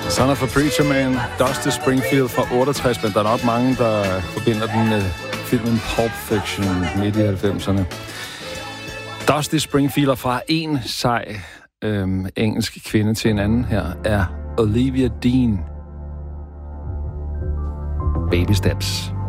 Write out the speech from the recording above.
Son of a Preacher Man, Dusty Springfield fra 68, men der er nok mange, der forbinder den med filmen Pulp Fiction midt i 90'erne. Dusty Springfield fra en sej engelsk kvinde til en anden her er Olivia Dean. Baby Steps.